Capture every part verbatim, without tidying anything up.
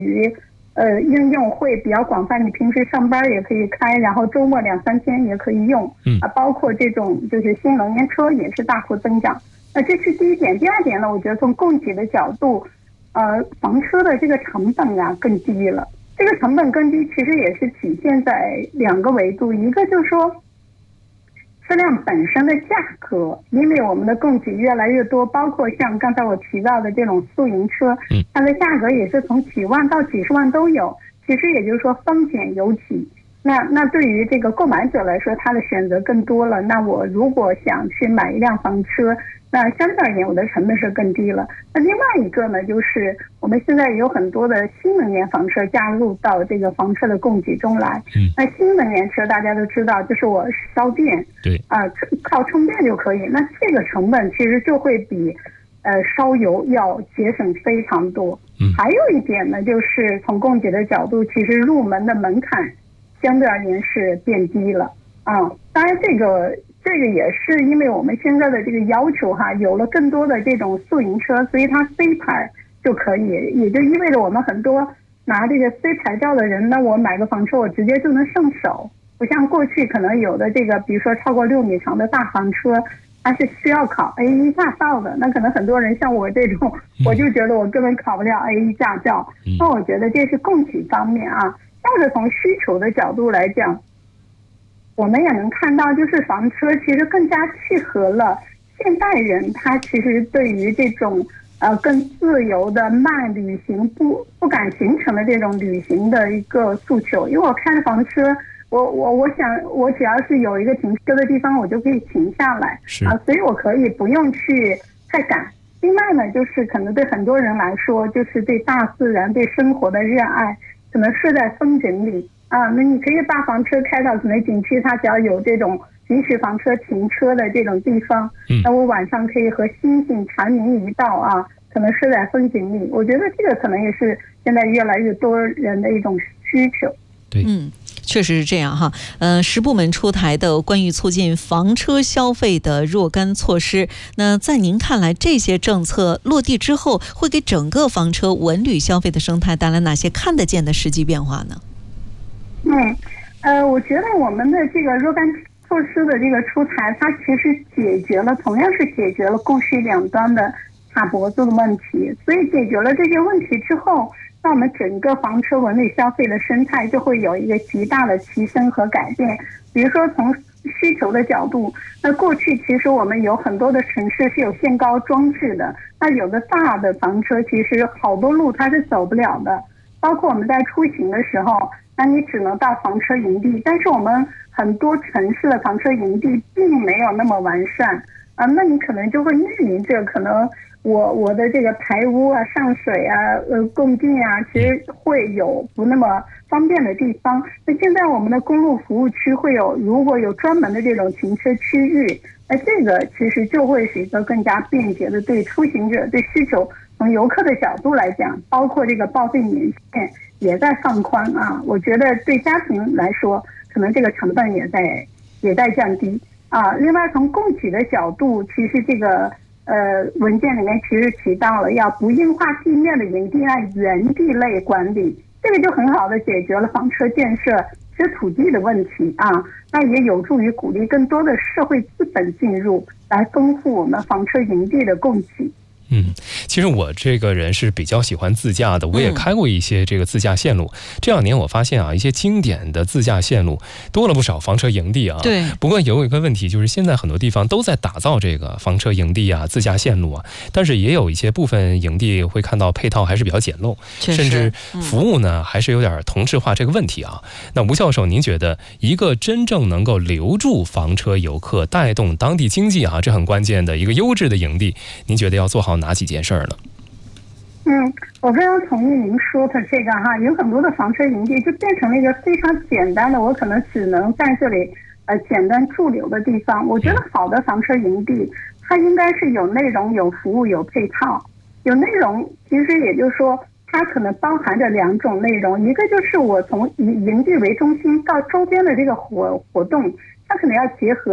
于呃应用会比较广泛，你平时上班也可以开，然后周末两三天也可以用， 嗯啊，包括这种就是新能源车也是大幅增长。那这是第一点。第二点呢，我觉得从供给的角度，呃，房车的这个成本啊更低了。这个成本更低，其实也是体现在两个维度，一个就是说车辆本身的价格，因为我们的供给越来越多，包括像刚才我提到的这种宿营车，它的价格也是从几万到几十万都有。其实也就是说风险有起，那那对于这个购买者来说，他的选择更多了。那我如果想去买一辆房车，那相对而言我的成本是更低了。那另外一个呢，就是我们现在有很多的新能源房车加入到这个房车的供给中来。 嗯， 那新能源车大家都知道，就是我烧电， 对啊、呃，靠充电就可以。那这个成本其实就会比呃烧油要节省非常多。 嗯， 还有一点呢，就是从供给的角度，其实入门的门槛相对而言是变低了啊。当然这个。这个也是因为我们现在的这个要求哈，有了更多的这种宿营车，所以它 C 牌就可以，也就意味着我们很多拿这个 C 牌照的人，那我买个房车我直接就能上手，不像过去可能有的这个，比如说超过六米长的大房车，它是需要考 A 一 驾照的，那可能很多人像我这种，我就觉得我根本考不了 A 一 驾照。那我觉得这是供给方面啊，要是从需求的角度来讲。我们也能看到，就是房车其实更加契合了现代人，他其实对于这种呃更自由的慢旅行不不敢行程的这种旅行的一个诉求。因为我开着房车，我我我想我只要是有一个停车的地方，我就可以停下来啊，所以我可以不用去太赶。另外呢，就是可能对很多人来说，就是对大自然、对生活的热爱，可能是在风景里。啊，那你可以把房车开到可能景区，它只要有这种允许房车停车的这种地方，嗯，那我晚上可以和星星蝉鸣一道啊，可能是在风景里。我觉得这个可能也是现在越来越多人的一种需求。 对， 嗯，确实是这样哈。呃，十部门出台的关于促进房车消费的若干措施，那在您看来，这些政策落地之后，会给整个房车文旅消费的生态带来哪些看得见的实际变化呢？ 嗯，呃，我觉得我们的这个若干措施的这个出台，它其实解决了，同样是解决了供需两端的卡脖子的问题。所以解决了这些问题之后，那我们整个房车文旅消费的生态就会有一个极大的提升和改变。比如说从需求的角度，那过去其实我们有很多的城市是有限高装置的，那有的大的房车其实好多路它是走不了的，包括我们在出行的时候。那你只能到房车营地，但是我们很多城市的房车营地并没有那么完善啊，那你可能就会面临着可能我我的这个排污啊、上水啊、呃供电啊，其实会有不那么方便的地方。那现在我们的公路服务区会有，如果有专门的这种停车区域，那这个其实就会是一个更加便捷的，对出行者对需求，从游客的角度来讲，包括这个报废年限。也在放宽啊，我觉得对家庭来说，可能这个成本也在也在降低啊。另外，从供给的角度，其实这个呃文件里面其实提到了要不硬化地面的营地按原地类管理，这个就很好的解决了房车建设吃土地的问题啊。那也有助于鼓励更多的社会资本进入，来丰富我们房车营地的供给。 嗯，其实我这个人是比较喜欢自驾的，我也开过一些这个自驾线路。嗯、这两年我发现啊，一些经典的自驾线路多了不少房车营地啊。 对。 不过有一个问题，就是现在很多地方都在打造这个房车营地啊、自驾线路啊，但是也有一些部分营地会看到配套还是比较简陋，甚至服务呢、嗯、还是有点同质化这个问题啊。那吴教授，您觉得一个真正能够留住房车游客、带动当地经济啊，这很关键的一个优质的营地，您觉得要做好哪几件事儿呢？ 嗯，我非常同意您说的这个哈，有很多的房车营地就变成了一个非常简单的，我可能只能在这里呃简单驻留的地方。我觉得好的房车营地，它应该是有内容、有服务、有配套。有内容，其实也就是说，它可能包含着两种内容，一个就是我从营地为中心到周边的这个活活动，它可能要结合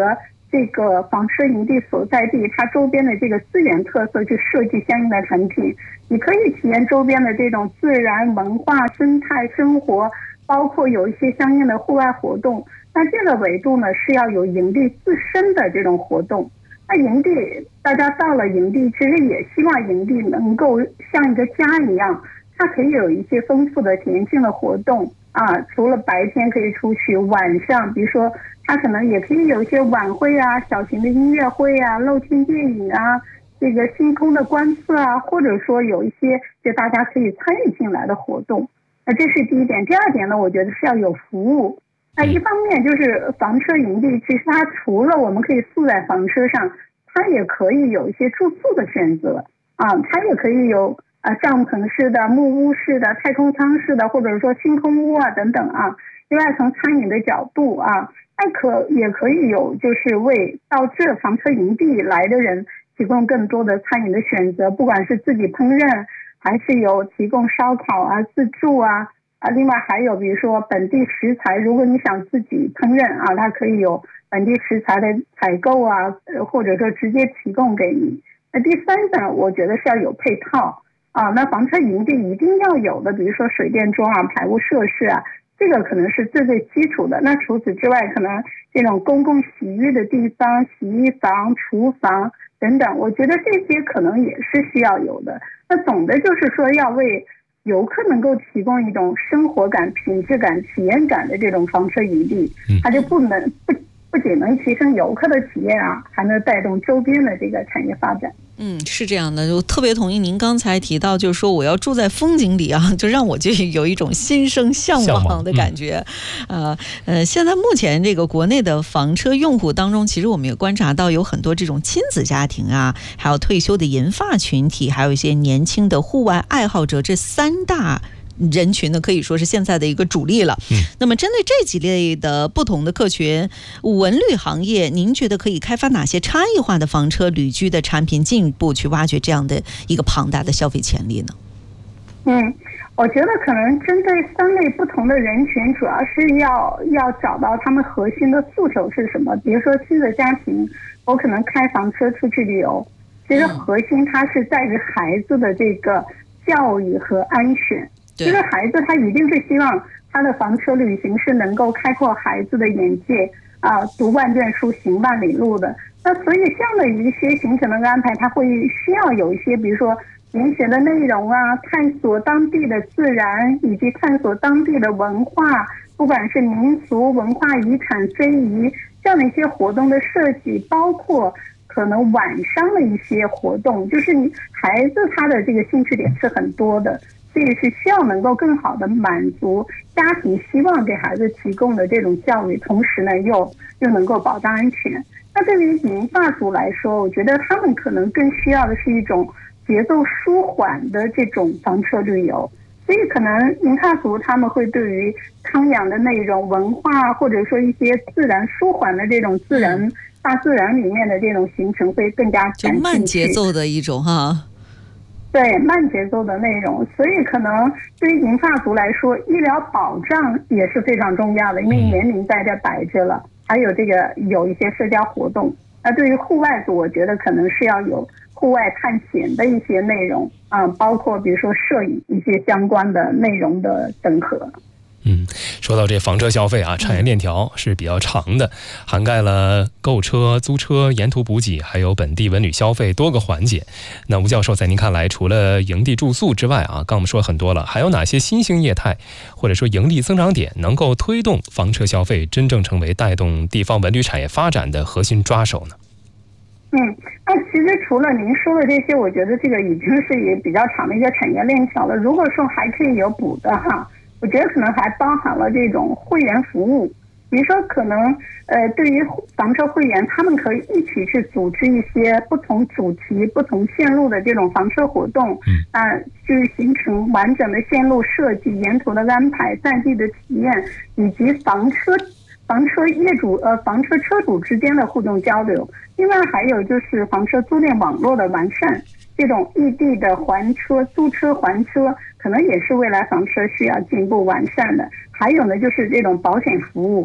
这个房车营地所在地它周边的这个资源特色去设计相应的产品。你可以体验周边的这种自然文化生态生活，包括有一些相应的户外活动。那这个维度呢是要有营地自身的这种活动。那营地大家到了营地，其实也希望营地能够像一个家一样，它可以有一些丰富的体验性的活动啊，除了白天可以出去，晚上比如说它可能也可以有一些晚会啊、小型的音乐会啊、露天电影啊、这个星空的观测啊，或者说有一些就大家可以参与进来的活动。那这是第一点。第二点呢，我觉得是要有服务。那一方面就是房车营地，其实它除了我们可以宿在房车上，它也可以有一些住宿的选择啊，它也可以有啊帐篷式的、木屋式的、太空舱式的，或者说星空屋啊等等啊。另外从餐饮的角度啊，那可也可以有就是为到这房车营地来的人提供更多的餐饮的选择，不管是自己烹饪，还是有提供烧烤啊、自助啊。啊，另外还有比如说本地食材，如果你想自己烹饪啊，它可以有本地食材的采购啊，呃，或者说直接提供给你。那第三呢，我觉得是要有配套啊。那房车营地一定要有的，比如说水电桩啊、排污设施啊，这个可能是最最基础的。那除此之外，可能这种公共洗浴的地方、洗衣房、厨房等等，我觉得这些可能也是需要有的。那总的就是说要为游客能够提供一种生活感、品质感、体验感的这种房车营地，它就不能不不仅能提升游客的体验啊，还能带动周边的这个产业发展。 嗯，是这样的，我特别同意您刚才提到，就是说我要住在风景里啊，就让我就有一种心生向往的感觉。嗯、呃呃，现在目前这个国内的房车用户当中，其实我们也观察到有很多这种亲子家庭啊，还有退休的银发群体，还有一些年轻的户外爱好者，这三大人群呢，可以说是现在的一个主力了。嗯，那么针对这几类的不同的客群，文旅行业，您觉得可以开发哪些差异化的房车旅居的产品，进一步去挖掘这样的一个庞大的消费潜力呢？ 嗯，我觉得可能针对三类不同的人群，主要是要要找到他们核心的诉求是什么。比如说亲子家庭，我可能开房车出去旅游，其实核心它是在于孩子的这个教育和安全。其实孩子他一定是希望他的房车旅行是能够开阔孩子的眼界啊，读万卷书行万里路的。那所以这样的一些行程的安排，它会需要有一些比如说研学的内容啊，探索当地的自然，以及探索当地的文化，不管是民俗文化遗产非遗这样的一些活动的设计，包括可能晚上的一些活动，就是你孩子他的这个兴趣点是很多的，所以是需要能够更好的满足家庭希望给孩子提供的这种教育，同时呢又又能够保障安全。那对于银发族来说，我觉得他们可能更需要的是一种节奏舒缓的这种房车旅游，所以可能银发族他们会对于康养的内容、文化，或者说一些自然舒缓的这种自然、大自然里面的这种行程会更加感兴趣， 就慢节奏的一种哈。 对，慢节奏的内容，所以可能对于银发族来说，医疗保障也是非常重要的，因为年龄在这摆着了，还有这个有一些社交活动。那对于户外族，我觉得可能是要有户外探险的一些内容啊、呃，包括比如说摄影一些相关的内容的整合。 嗯，说到这房车消费啊，产业链条是比较长的，涵盖了购车、租车、沿途补给，还有本地文旅消费多个环节。那吴教授，在您看来，除了营地住宿之外啊，刚我们说很多了，还有哪些新兴业态或者说盈利增长点能够推动房车消费真正成为带动地方文旅产业发展的核心抓手呢？ 嗯，那其实除了您说的这些，我觉得这个已经是也比较长的一个产业链条了。如果说还可以有补的哈，我觉得可能还包含了这种会员服务，比如说可能呃，对于房车会员，他们可以一起去组织一些不同主题、不同线路的这种房车活动，啊、呃，去形成完整的线路设计、沿途的安排、在地的体验，以及房车房车业主呃房车车主之间的互动交流。另外还有就是房车租赁网络的完善，这种异地的还车、租车还车，可能也是未来房车需要进一步完善的。还有呢，就是这种保险服务，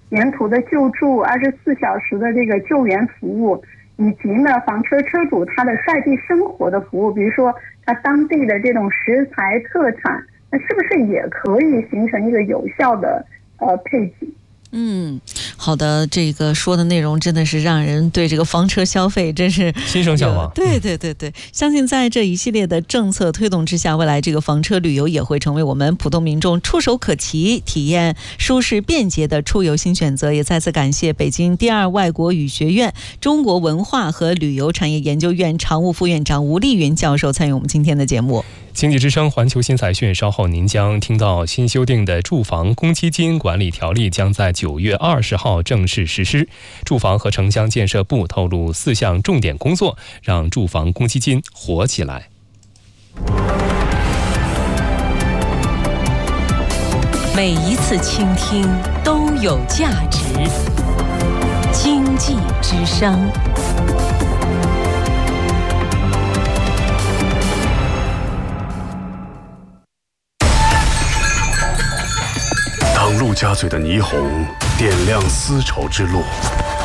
沿途的救助、二十四小时的这个救援服务，以及呢房车车主他的在地生活的服务，比如说他当地的这种食材特产，那是不是也可以形成一个有效的呃配给？ 嗯，好的，这个说的内容真的是让人对这个房车消费真是心生向往。 对对对对，相信在这一系列的政策推动之下，未来这个房车旅游也会成为我们普通民众触手可及、体验舒适便捷的出游新选择。也再次感谢北京第二外国语学院中国文化和旅游产业研究院常务副院长吴丽云教授参与我们今天的节目。 经济之声环球新财讯，稍后您将听到新修订的住房公积金管理条例将在九月二十号正式实施。住房和城乡建设部透露四项重点工作，让住房公积金活起来。 每一次倾听都有价值。经济之声。 当陆家嘴的霓虹点亮丝绸之路，